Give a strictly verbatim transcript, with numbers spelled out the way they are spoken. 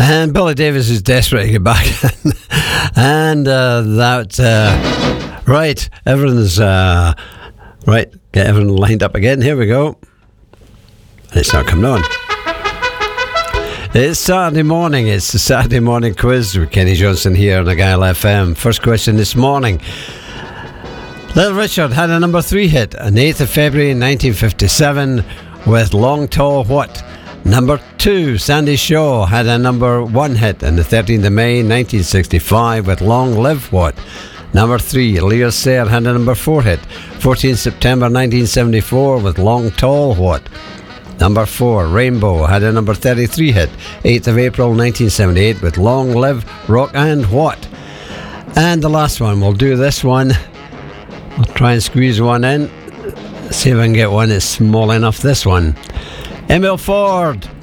And Billy Davis is desperate to get back. and uh, that, uh, right, everyone's, uh, right, get everyone lined up again. Here we go. And it's not coming on. It's Saturday morning. It's the Saturday morning quiz with Kenny Johnson here on Argyle F M. First question this morning. Little Richard had a number three hit on the eighth of February nineteen fifty-seven with Long Tall What? Number two, Sandy Shaw had a number one hit on the thirteenth of May nineteen sixty-five with Long Live What? Number three, Lear Sayre had a number four hit, fourteenth of September nineteen seventy-four with Long Tall What? Number four, Rainbow had a number thirty-three hit, eighth of April nineteen seventy-eight with Long Live Rock and What? And the last one, we'll do this one. I'll try and squeeze one in. See if I can get one that's small enough. This one. Emil Ford